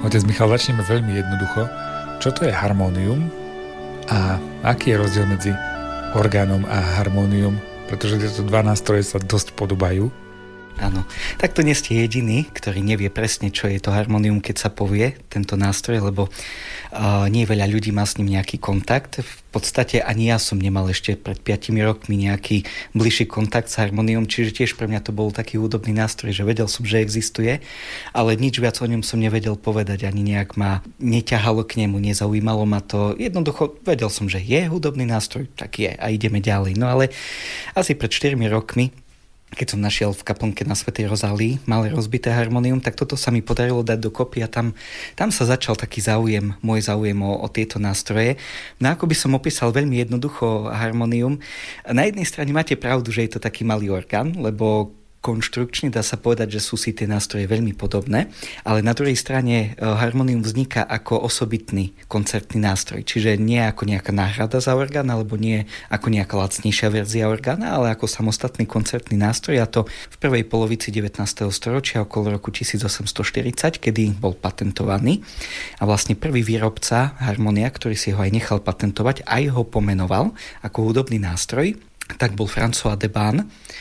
Otec Michal, začneme veľmi jednoducho. Čo to je harmónium a aký je rozdiel medzi orgánom a harmónium? Pretože tieto dva nástroje sa dosť podobajú. Áno, tak to nie ste jediný, ktorý nevie presne, čo je to harmónium, keď sa povie tento nástroj, lebo nie veľa ľudí má s ním nejaký kontakt. V podstate ani ja som nemal ešte pred 5 rokmi nejaký bližší kontakt s harmónium, čiže tiež pre mňa to bol taký hudobný nástroj, že vedel som, že existuje, ale nič viac o ňom som nevedel povedať, ani nejak ma neťahalo k nemu, nezaujímalo ma to. Jednoducho vedel som, že je hudobný nástroj, tak je a ideme ďalej. No ale asi pred 4 rokmi, keď som našiel v kaplnke na Svätej Rozálii malé rozbité harmónium, tak toto sa mi podarilo dať dokopy a tam sa začal taký môj záujem o tieto nástroje. No ako by som opísal veľmi jednoducho harmónium. Na jednej strane máte pravdu, že je to taký malý orgán, lebo konštrukčne dá sa povedať, že sú si tie nástroje veľmi podobné, ale na druhej strane harmónium vzniká ako osobitný koncertný nástroj, čiže nie ako nejaká náhrada za orgán, alebo nie ako nejaká lacnejšia verzia orgána, ale ako samostatný koncertný nástroj, a to v prvej polovici 19. storočia okolo roku 1840, kedy bol patentovaný a vlastne prvý výrobca harmónia, ktorý si ho aj nechal patentovať, aj ho pomenoval ako hudobný nástroj, tak bol François Deban.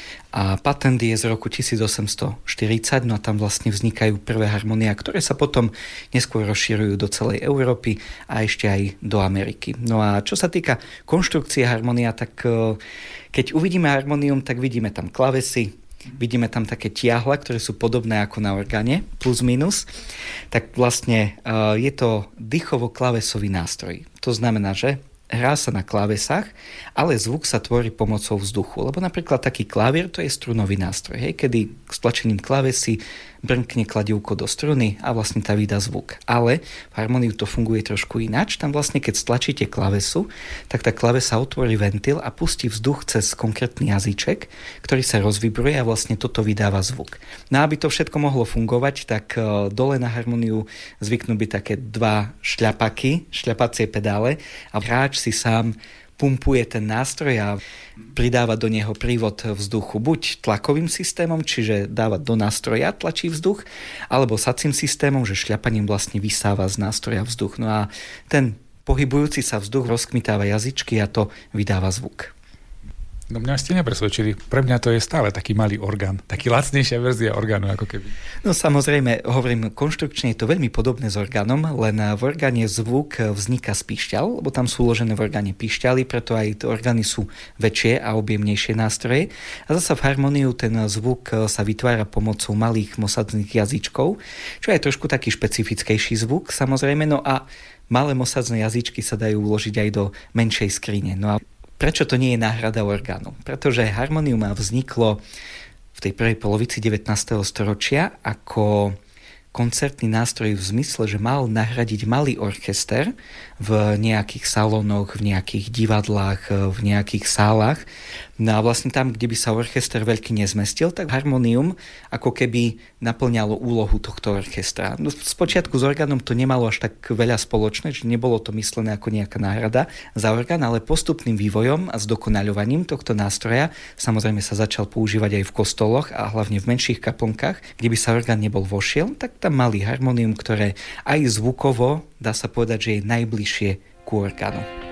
A patent je z roku 1840, no a tam vlastne vznikajú prvé harmonia, ktoré sa potom neskôr rozširujú do celej Európy a ešte aj do Ameriky. No a čo sa týka konštrukcie harmonia, tak keď uvidíme harmonium, tak vidíme tam klávesy, vidíme tam také tiahla, ktoré sú podobné ako na orgáne, plus minus. Tak vlastne je to dýchovo-klávesový nástroj. To znamená, že hrá sa na klávesách, ale zvuk sa tvorí pomocou vzduchu. Lebo napríklad taký klavír, to je strunový nástroj, kedy s tlačením klávesy brnkne kladivko do struny a vlastne tá vydá zvuk. Ale v harmóniu to funguje trošku ináč. Tam vlastne, keď stlačíte klávesu, tak tá klávesa otvorí ventil a pustí vzduch cez konkrétny jazyček, ktorý sa rozvibruje a vlastne toto vydáva zvuk. No aby to všetko mohlo fungovať, tak dole na harmóniu zvyknú byť také dva šľapacie pedále a hráč si sám pumpuje ten nástroj a pridáva do neho prívod vzduchu buď tlakovým systémom, čiže dáva do nástroja, tlačí vzduch, alebo sacím systémom, že šľapaním vlastne vysáva z nástroja vzduch. No a ten pohybujúci sa vzduch rozkmitáva jazyčky a to vydáva zvuk. No mňa ste nepresvedčili. Pre mňa to je stále taký malý orgán. Taký lacnejšia verzia orgánu, ako keby. No samozrejme, hovorím, konštrukčne je to veľmi podobné s orgánom, len v orgáne zvuk vzniká z píšťal, lebo tam sú uložené v orgáne píšťaly, preto aj orgány sú väčšie a objemnejšie nástroje. A zasa v harmóniu ten zvuk sa vytvára pomocou malých mosadzných jazyčkov, čo je trošku taký špecifickejší zvuk, samozrejme. No a malé mosadzné jazyčky sa dajú uložiť aj do menšej skrine. No a prečo to nie je náhrada orgánu? Pretože harmónium vzniklo v tej prvej polovici 19. storočia ako koncertný nástroj v zmysle, že mal nahradiť malý orchester v nejakých salónoch, v nejakých divadlách, v nejakých sálach. No a vlastne tam, kde by sa orchester veľký nezmestil, tak harmónium ako keby naplňalo úlohu tohto orchestra. No, spočiatku s orgánom to nemalo až tak veľa spoločné, že nebolo to myslené ako nejaká náhrada za orgán, ale postupným vývojom a zdokonaľovaním tohto nástroja samozrejme sa začal používať aj v kostoloch a hlavne v menších kaplnkách, kde by sa orgán nebol vošiel, tak tam mali harmónium, ktoré aj zvukovo dá sa povedať, že je najbližšie ku orgánu.